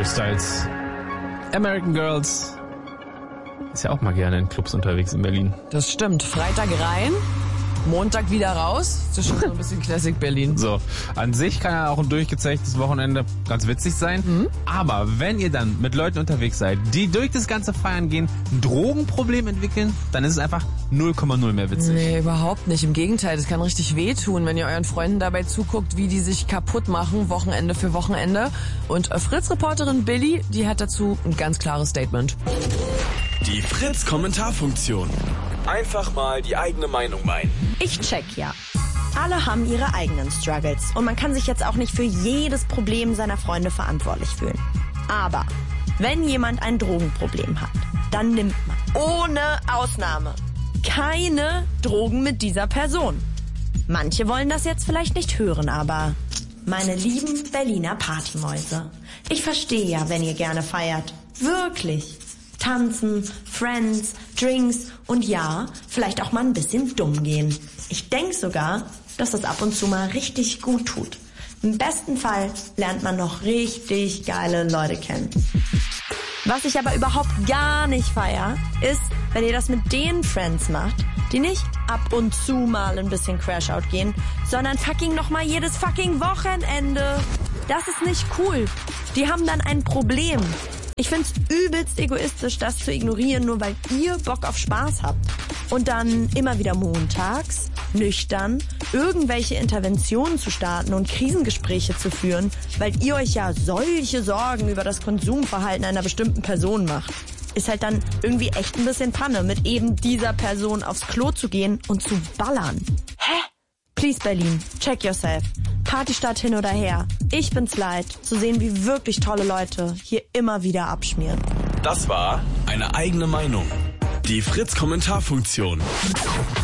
Harry Styles. American Girls. Ist ja auch mal gerne in Clubs unterwegs in Berlin. Das stimmt. Freitag rein, Montag wieder raus. Das ist schon so ein bisschen Classic Berlin. So, an sich kann ja auch ein durchgezeichntes Wochenende ganz witzig sein. Aber wenn ihr dann mit Leuten unterwegs seid, die durch das ganze Feiern gehen, ein Drogenproblem entwickeln, dann ist es einfach 0,0 mehr witzig. Nee, überhaupt nicht. Im Gegenteil, das kann richtig wehtun, wenn ihr euren Freunden dabei zuguckt, wie die sich kaputt machen, Wochenende für Wochenende. Und Fritz-Reporterin Billy, die hat dazu ein ganz klares Statement. Die Fritz-Kommentarfunktion. Einfach mal die eigene Meinung meinen. Ich check ja. Alle haben ihre eigenen Struggles und man kann sich jetzt auch nicht für jedes Problem seiner Freunde verantwortlich fühlen. Aber wenn jemand ein Drogenproblem hat, dann nimmt man ohne Ausnahme keine Drogen mit dieser Person. Manche wollen das jetzt vielleicht nicht hören, aber meine lieben Berliner Partymäuse, ich verstehe ja, wenn ihr gerne feiert. Wirklich. Tanzen, Friends, Drinks und ja, vielleicht auch mal ein bisschen dumm gehen. Ich denke sogar, dass das ab und zu mal richtig gut tut. Im besten Fall lernt man noch richtig geile Leute kennen. Was ich aber überhaupt gar nicht feier, ist, wenn ihr das mit den Friends macht, die nicht ab und zu mal ein bisschen Crashout gehen, sondern fucking nochmal jedes fucking Wochenende. Das ist nicht cool. Die haben dann ein Problem. Ich find's übelst egoistisch, das zu ignorieren, nur weil ihr Bock auf Spaß habt. Und dann immer wieder montags, nüchtern, irgendwelche Interventionen zu starten und Krisengespräche zu führen, weil ihr euch ja solche Sorgen über das Konsumverhalten einer bestimmten Person macht. Ist halt dann irgendwie echt ein bisschen Panne, mit eben dieser Person aufs Klo zu gehen und zu ballern. Hä? Please Berlin, check yourself. Partystadt hin oder her. Ich bin's leid, zu sehen, wie wirklich tolle Leute hier immer wieder abschmieren. Das war eine eigene Meinung. Die Fritz-Kommentarfunktion.